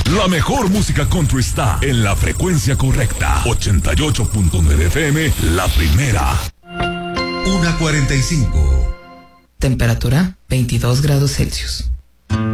La mejor música country está en la frecuencia correcta. 88.9 FM, la primera. 1:45. Temperatura 22 grados Celsius.